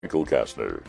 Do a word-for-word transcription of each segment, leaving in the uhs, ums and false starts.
Michael Kastner.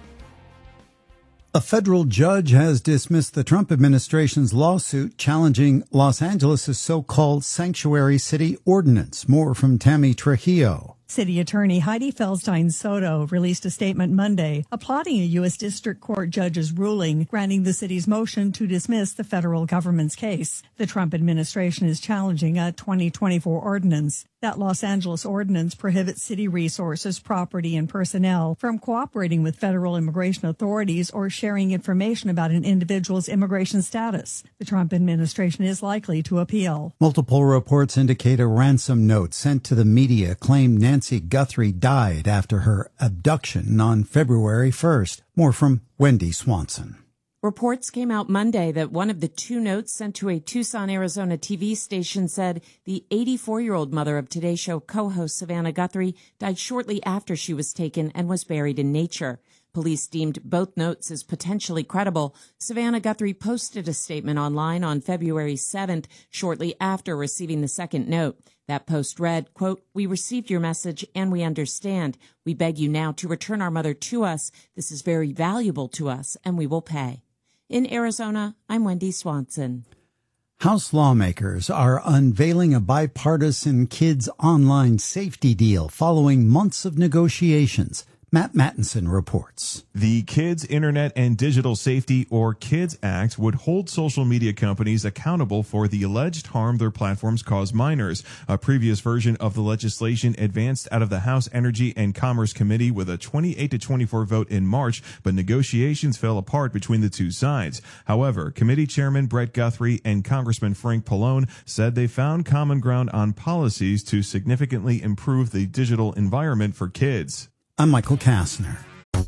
A federal judge has dismissed the Trump administration's lawsuit challenging Los Angeles' so-called sanctuary city ordinance. More from Tammy Trujillo. City Attorney Heidi Feldstein Soto released a statement Monday applauding a U S District Court judge's ruling granting the city's motion to dismiss the federal government's case. The Trump administration is challenging a twenty twenty-four ordinance. That Los Angeles ordinance prohibits city resources, property, and personnel from cooperating with federal immigration authorities or sharing information about an individual's immigration status. The Trump administration is likely to appeal. Multiple reports indicate a ransom note sent to the media claimed Nancy Guthrie died after her abduction on February first. More from Wendy Swanson. Reports came out Monday that one of the two notes sent to a Tucson, Arizona T V station said the eighty-four-year-old mother of Today Show co-host Savannah Guthrie died shortly after she was taken and was buried in nature. Police deemed both notes as potentially credible. Savannah Guthrie posted a statement online on February seventh, shortly after receiving the second note. That post read, quote, "We received your message and we understand. We beg you now to return our mother to us. This is very valuable to us and we will pay." In Arizona, I'm Wendy Swanson. House lawmakers are unveiling a bipartisan kids online safety deal following months of negotiations. Matt Mattinson reports. The Kids Internet and Digital Safety, or KIDS Act, would hold social media companies accountable for the alleged harm their platforms cause minors. A previous version of the legislation advanced out of the House Energy and Commerce Committee with a twenty-eight to twenty-four vote in March, but negotiations fell apart between the two sides. However, Committee Chairman Brett Guthrie and Congressman Frank Pallone said they found common ground on policies to significantly improve the digital environment for kids. I'm Michael Kastner.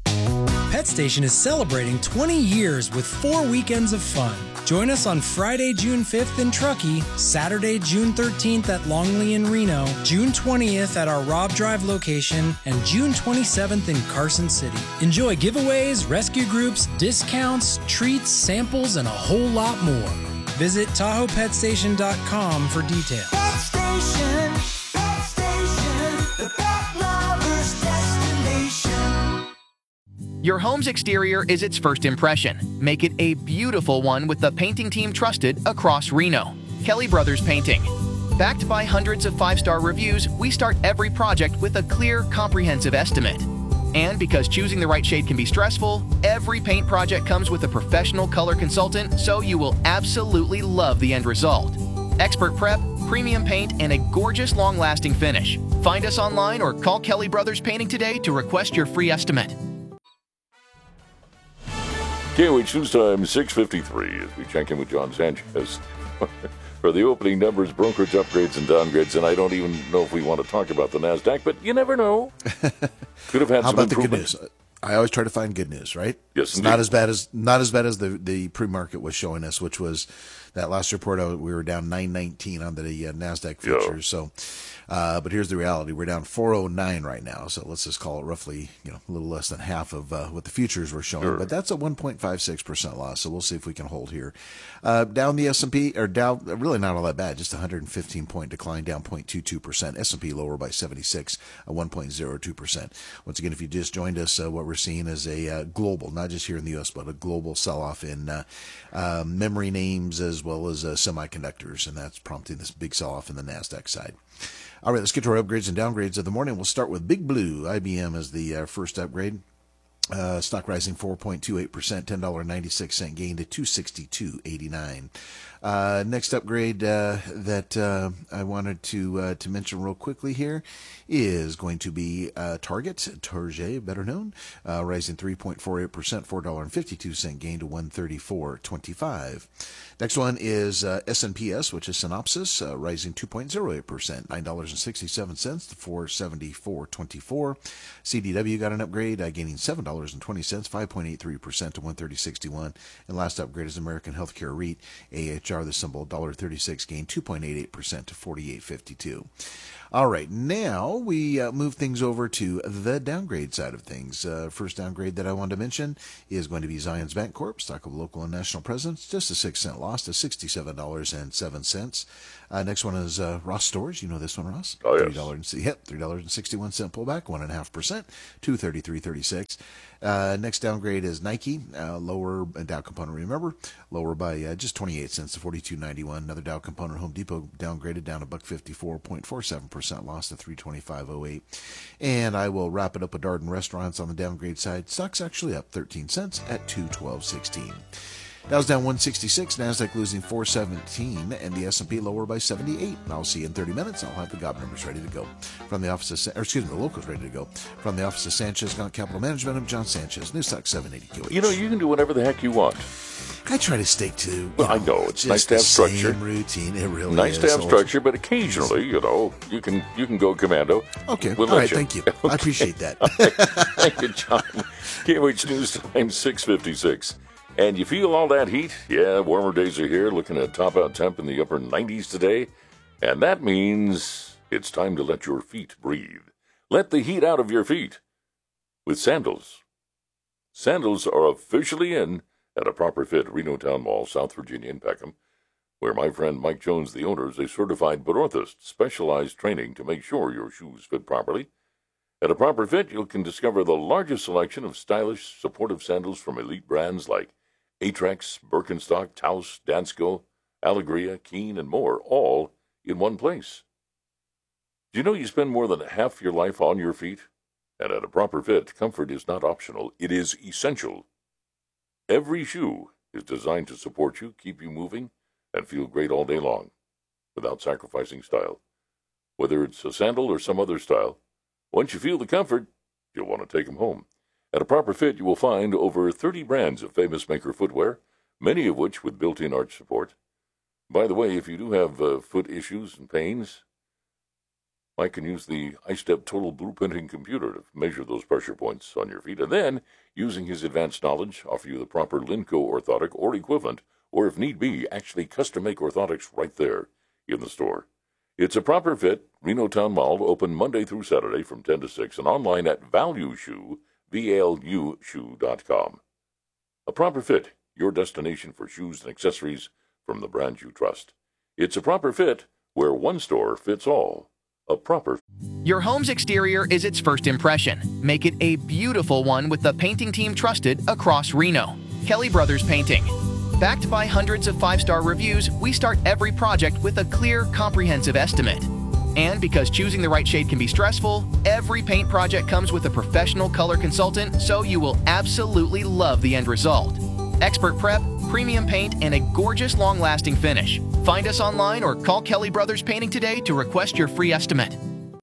Pet Station is celebrating twenty years with four weekends of fun. Join us on Friday, June fifth in Truckee, Saturday, June thirteenth at Longley in Reno, June twentieth at our Robb Drive location, and June twenty-seventh in Carson City. Enjoy giveaways, rescue groups, discounts, treats, samples, and a whole lot more. Visit Tahoe Pet Station dot com for details. Pet Station, Pet Station, the pet lover's destination. Your home's exterior is its first impression. Make it a beautiful one with the painting team trusted across Reno. Kelly Brothers Painting. Backed by hundreds of five-star reviews, we start every project with a clear, comprehensive estimate. And because choosing the right shade can be stressful, every paint project comes with a professional color consultant, so you will absolutely love the end result. Expert prep, premium paint, and a gorgeous long-lasting finish. Find us online or call Kelly Brothers Painting today to request your free estimate. K O H News Time, six fifty-three, as we check in with John Sanchez for the opening numbers, brokerage upgrades and downgrades. And I don't even know if we want to talk about the NASDAQ, but you never know. Could have had How some about the good improvement. news? I always try to find good news, right? Yes, it's indeed. not as bad as not as bad as the the pre-market was showing us, which was that last report. We were down nine nineteen on the uh, NASDAQ futures. So, uh, but here's the reality: we're down four oh nine right now. So let's just call it roughly, you know, a little less than half of uh, what the futures were showing. Sure. But that's a one point five six percent loss. So we'll see if we can hold here. Uh, down the S and P, or down, really not all that bad. Just a one hundred fifteen point decline, down zero point two two percent. S and P lower by seventy-six, a one point zero two percent. Once again, if you just joined us, uh, what we're seeing is a uh, global, not just here in the U S, but a global sell-off in uh, uh, memory names as well as uh, semiconductors, and that's prompting this big sell-off in the NASDAQ side. All right, let's get to our upgrades and downgrades of the morning. We'll start with Big Blue. I B M as the uh, first upgrade. Uh, stock rising four point two eight percent, ten dollars and ninety-six cents gain to two sixty-two eighty-nine. Uh, next upgrade uh, that uh, I wanted to uh, to mention real quickly here is going to be uh, Target, Target, better known, uh, rising three point four eight percent, four dollars and fifty-two cents gain to one thirty-four twenty-five. Next one is uh, S N P S, which is Synopsys, uh, rising two point zero eight percent, nine dollars and sixty-seven cents to four seventy-four twenty-four. C D W got an upgrade, uh, gaining seven dollars and twenty cents, five point eight three percent to one thirty sixty-one. And last upgrade is American Healthcare REIT, A H R, the symbol, one dollar thirty-six, gained two point eight eight percent to forty-eight fifty-two. All right, now we uh, move things over to the downgrade side of things. Uh, first downgrade that I wanted to mention is going to be Zions Bancorp, stock of local and national presence, just a six cent loss to sixty-seven dollars and seven cents. Uh, next one is uh, Ross Stores. You know this one, Ross? Oh, yes. three dollars, yep, three dollars and sixty-one cents pullback, one point five percent, two thirty-three thirty-six. Uh, next downgrade is Nike, uh, lower uh, Dow component, remember, lower by uh, just twenty-eight cents to forty-two ninety-one. Another Dow component, Home Depot, downgraded down to one fifty-four point four seven percent loss to three twenty-five oh eight. And I will wrap it up with Darden Restaurants on the downgrade side. Stock's actually up thirteen cents at two twelve sixteen. Dow's down one sixty-six, NASDAQ losing four seventeen, and the S and P lower by seventy-eight. I'll see you in thirty minutes. I'll have the G O B numbers ready to go. From the office of, or excuse me, the locals ready to go. From the office of Sanchez Gaunt Capital Management, I'm John Sanchez, News Talk seven eighty Q H. You know, you can do whatever the heck you want. I try to stick to, Well, I know, it's just nice to have the structure. same routine. It really Nice is. to have So- structure, but occasionally, you know, you can you can go commando. Okay, We'll all let right, you. thank you. Okay. I appreciate that. Thank you, John. K O H News Time, six fifty-six. And you feel all that heat? Yeah, warmer days are here, looking at top-out temp in the upper nineties today. And that means it's time to let your feet breathe. Let the heat out of your feet with sandals. Sandals are officially in at a Proper Fit, Reno Town Mall, South Virginia in Peckham, where my friend Mike Jones, the owner, is a certified botorthist, specialized training to make sure your shoes fit properly. At a Proper Fit, you can discover the largest selection of stylish, supportive sandals from elite brands like Atrex, Birkenstock, Taos, Dansko, Allegria, Keen, and more, all in one place. Do you know you spend more than half your life on your feet? And at a Proper Fit, comfort is not optional, it is essential. Every shoe is designed to support you, keep you moving, and feel great all day long, without sacrificing style. Whether it's a sandal or some other style, once you feel the comfort, you'll want to take them home. At a Proper Fit, you will find over thirty brands of famous maker footwear, many of which with built-in arch support. By the way, if you do have uh, foot issues and pains, Mike can use the iStep Total Blueprinting computer to measure those pressure points on your feet, and then, using his advanced knowledge, offer you the proper Linco orthotic or equivalent, or if need be, actually custom-make orthotics right there in the store. It's a Proper Fit, Reno Town Mall, open Monday through Saturday from ten to six, and online at Value Shoe, V L U shoe dot com. A Proper Fit, your destination for shoes and accessories from the brands you trust. It's a Proper Fit, where one store fits all. A Proper. Your home's exterior is its first impression. Make it a beautiful one with the painting team trusted across Reno. Kelly Brothers Painting. Backed by hundreds of five-star reviews, we start every project with a clear, comprehensive estimate. And because choosing the right shade can be stressful, every paint project comes with a professional color consultant, so you will absolutely love the end result. Expert prep, premium paint, and a gorgeous long-lasting finish. Find us online or call Kelly Brothers Painting today to request your free estimate.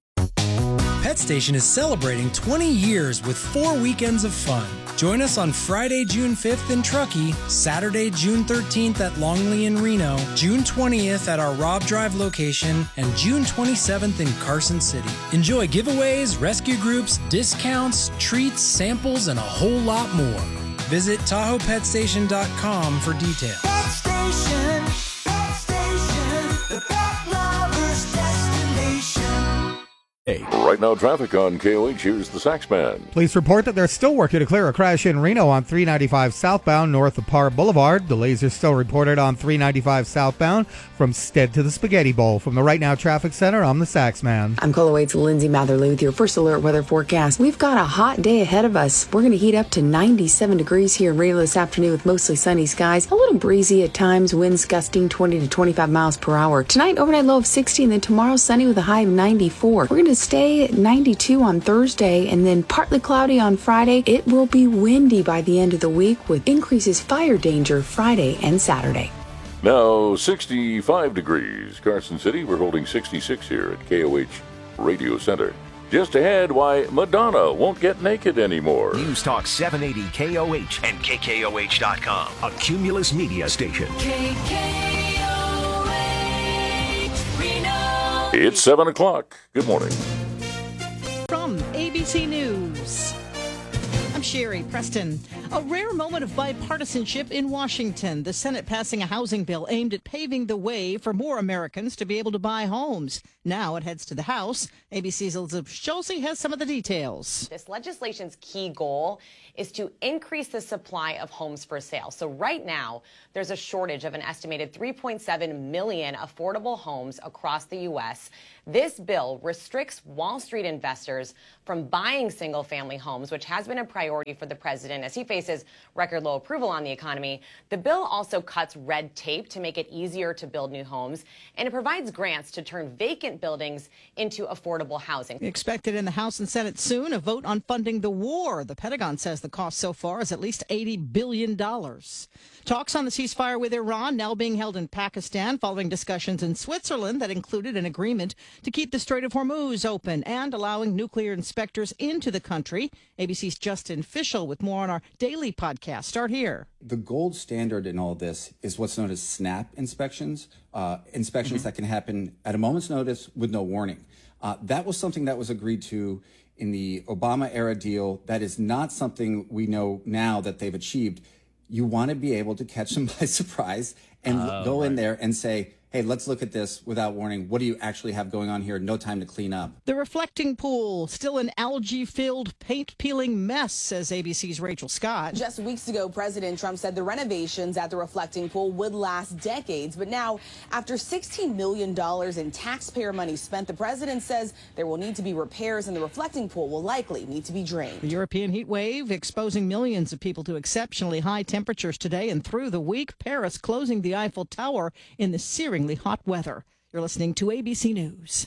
Pet Station is celebrating twenty years with four weekends of fun. Join us on Friday, June fifth in Truckee, Saturday, June thirteenth at Longley in Reno, June twentieth at our Robb Drive location, and June twenty-seventh in Carson City. Enjoy giveaways, rescue groups, discounts, treats, samples, and a whole lot more. Visit Tahoe Pet Station dot com for details. Pet Station, Pet Station, the pet lover's destination. Right now, traffic on K O H. Here's the Saxman. Police report that they're still working to clear a crash in Reno on three ninety-five southbound north of Parr Boulevard. Delays are still reported on three ninety-five southbound from Stead to the Spaghetti Bowl. From the Right Now Traffic Center, I'm the Saxman. I'm Cola Wade's Lindsay Matherly with your first alert weather forecast. We've got a hot day ahead of us. We're going to heat up to ninety-seven degrees here in Reno this afternoon with mostly sunny skies. A little breezy at times, winds gusting twenty to twenty-five miles per hour. Tonight, overnight low of sixty, and then tomorrow sunny with a high of ninety-four. We're going to stay at ninety-two on Thursday, and then partly cloudy on Friday. It will be windy by the end of the week with increases fire danger Friday and Saturday. Now, sixty-five degrees. Carson City, we're holding sixty-six here at K O H Radio Center. Just ahead, why Madonna won't get naked anymore. News Talk seven eighty K O H and K K O H dot com, a Cumulus media station. K K O H, Reno. It's seven o'clock. Good morning. From A B C News, I'm Sherry Preston. A rare moment of bipartisanship in Washington. The Senate passing a housing bill aimed at paving the way for more Americans to be able to buy homes. Now it heads to the House. A B C's Elizabeth Schulze has some of the details. This legislation's key goal is to increase the supply of homes for sale. So right now, there's a shortage of an estimated three point seven million affordable homes across the U S. This bill restricts Wall Street investors from buying single-family homes, which has been a priority for the president as he faces record low approval on the economy. The bill also cuts red tape to make it easier to build new homes, and it provides grants to turn vacant buildings into affordable housing. Expected in the House and Senate soon, a vote on funding the war. The Pentagon says the cost so far is at least eighty billion dollars. Talks on the ceasefire with Iran now being held in Pakistan following discussions in Switzerland that included an agreement to keep the Strait of Hormuz open and allowing nuclear inspectors into the country. A B C's Justin Fischel with more on our daily podcast. Start here. The gold standard in all this is what's known as SNAP inspections, uh, inspections mm-hmm. that can happen at a moment's notice with no warning. Uh, that was something that was agreed to in the Obama era deal. That is not something we know now that they've achieved. You want to be able to catch them by surprise and oh, go right. in there and say, hey, let's look at this without warning. What do you actually have going on here? No time to clean up. The reflecting pool, still an algae-filled, paint-peeling mess, says A B C's Rachel Scott. Just weeks ago, President Trump said the renovations at the reflecting pool would last decades. But now, after sixteen million dollars in taxpayer money spent, the president says there will need to be repairs and the reflecting pool will likely need to be drained. The European heat wave exposing millions of people to exceptionally high temperatures today and through the week. Paris closing the Eiffel Tower in the searing hot weather. You're listening to A B C News.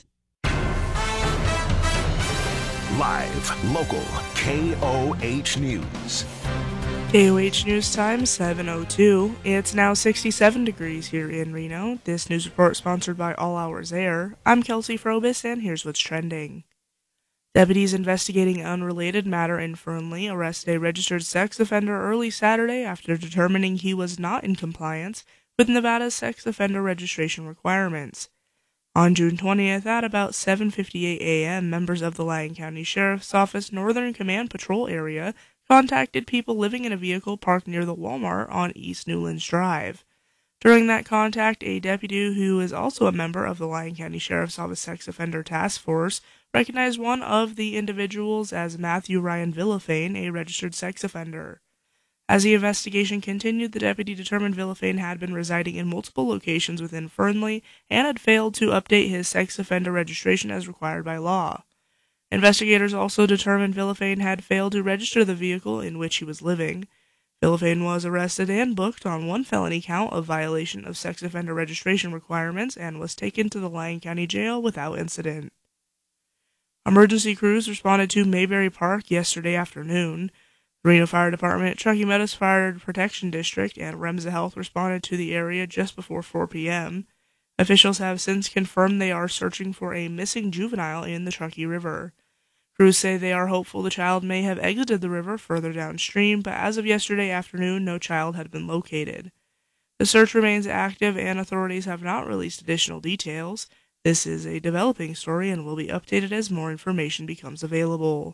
Live, local, K O H News. K O H News Time, seven oh two. It's now sixty-seven degrees here in Reno. This news report sponsored by All Hours Air. I'm Kelsey Frobis, and here's what's trending. Deputies investigating unrelated matter in Fernley arrested a registered sex offender early Saturday after determining he was not in compliance with Nevada's sex offender registration requirements. On June twentieth, at about seven fifty-eight a.m., members of the Lyon County Sheriff's Office Northern Command Patrol area contacted people living in a vehicle parked near the Walmart on East Newlands Drive. During that contact, a deputy who is also a member of the Lyon County Sheriff's Office Sex Offender Task Force recognized one of the individuals as Matthew Ryan Villafane, a registered sex offender. As the investigation continued, the deputy determined Villafane had been residing in multiple locations within Fernley and had failed to update his sex offender registration as required by law. Investigators also determined Villafane had failed to register the vehicle in which he was living. Villafane was arrested and booked on one felony count of violation of sex offender registration requirements and was taken to the Lyon County Jail without incident. Emergency crews responded to Mayberry Park yesterday afternoon. The Reno Fire Department, Truckee Meadows Fire Protection District, and Remsa Health responded to the area just before four p.m. Officials have since confirmed they are searching for a missing juvenile in the Truckee River. Crews say they are hopeful the child may have exited the river further downstream, but as of yesterday afternoon, no child had been located. The search remains active, and authorities have not released additional details. This is a developing story and will be updated as more information becomes available.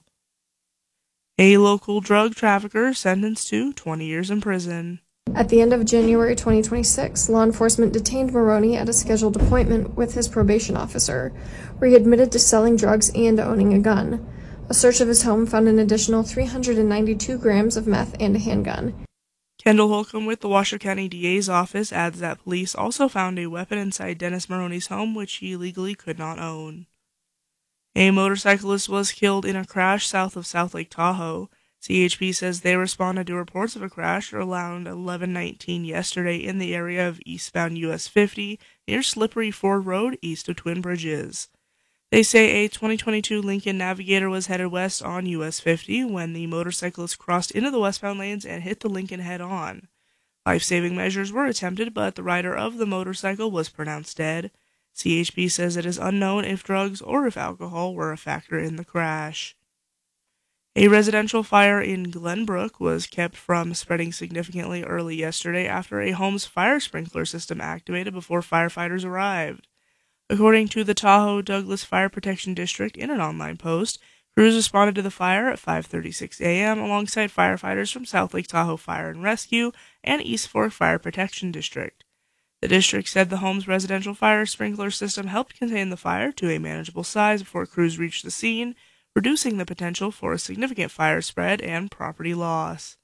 A local drug trafficker sentenced to twenty years in prison. At the end of January twenty twenty-six, law enforcement detained Maroney at a scheduled appointment with his probation officer, where he admitted to selling drugs and owning a gun. A search of his home found an additional three hundred ninety-two grams of meth and a handgun. Kendall Holcomb with the Washoe County D A's office adds that police also found a weapon inside Dennis Maroney's home, which he legally could not own. A motorcyclist was killed in a crash south of South Lake Tahoe. C H P says they responded to reports of a crash around eleven nineteen yesterday in the area of eastbound U S fifty near Slippery Ford Road east of Twin Bridges. They say a twenty twenty-two Lincoln Navigator was headed west on U S fifty when the motorcyclist crossed into the westbound lanes and hit the Lincoln head-on. Life-saving measures were attempted, but the rider of the motorcycle was pronounced dead. C H P says it is unknown if drugs or if alcohol were a factor in the crash. A residential fire in Glenbrook was kept from spreading significantly early yesterday after a home's fire sprinkler system activated before firefighters arrived. According to the Tahoe Douglas Fire Protection District in an online post, Crews responded to the fire at five thirty-six a.m. alongside firefighters from South Lake Tahoe Fire and Rescue and East Fork Fire Protection District. The district said the home's residential fire sprinkler system helped contain the fire to a manageable size before crews reached the scene, reducing the potential for a significant fire spread and property loss.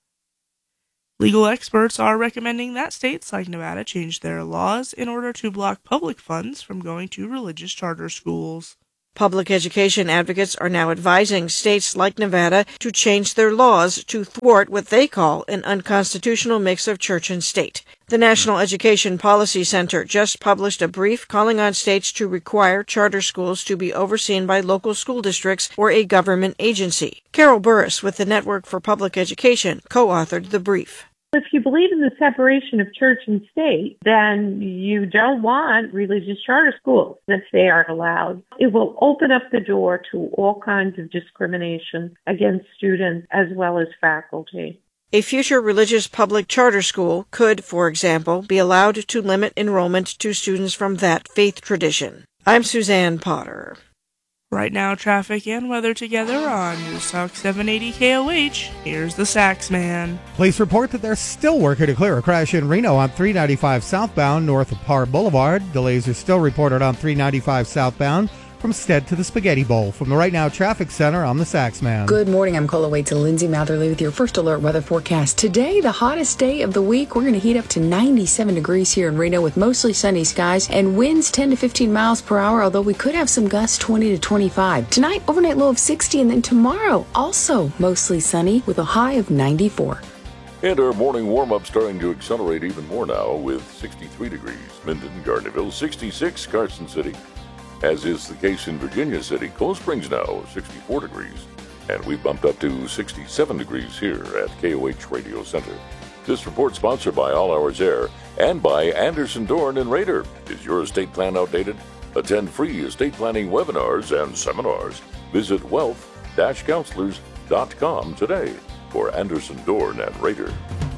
Legal experts are recommending that states like Nevada change their laws in order to block public funds from going to religious charter schools. Public education advocates are now advising states like Nevada to change their laws to thwart what they call an unconstitutional mix of church and state. The National Education Policy Center just published a brief calling on states to require charter schools to be overseen by local school districts or a government agency. Carol Burris with the Network for Public Education co-authored the brief. If you believe in the separation of church and state, then you don't want religious charter schools if they are allowed. It will open up the door to all kinds of discrimination against students as well as faculty. A future religious public charter school could, for example, be allowed to limit enrollment to students from that faith tradition. I'm Suzanne Potter. Right now, traffic and weather together on News Talk seven eighty K O H. Here's the Sax Man. Police report that they're still working to clear a crash in Reno on three ninety-five southbound north of Parr Boulevard. Delays are still reported on three ninety-five southbound from Stead to the Spaghetti Bowl. From the Right Now Traffic Center, I'm the Sax Man. Good morning. I'm Cola Waits and Lindsay Matherly with your first alert weather forecast. Today, the hottest day of the week. We're going to heat up to ninety-seven degrees here in Reno with mostly sunny skies and winds ten to fifteen miles per hour, although we could have some gusts twenty to twenty-five. Tonight, overnight low of sixty, and then tomorrow, also mostly sunny with a high of ninety-four. And our morning warm-up starting to accelerate even more now with sixty-three degrees. Minden, Gardnerville, sixty-six, Carson City. As is the case in Virginia City, Cold Springs now sixty-four degrees. And we bumped up to sixty-seven degrees here at K O H Radio Center. This report sponsored by All Hours Air and by Anderson, Dorn and Rader. Is your estate plan outdated? Attend free estate planning webinars and seminars. Visit wealth dash counselors dot com today for Anderson, Dorn and Rader.